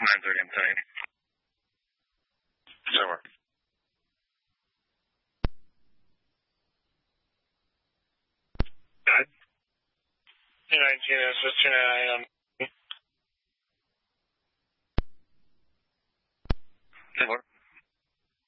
9:30, I'm telling you. Somewhere. Good. 219 is just 29 a.m.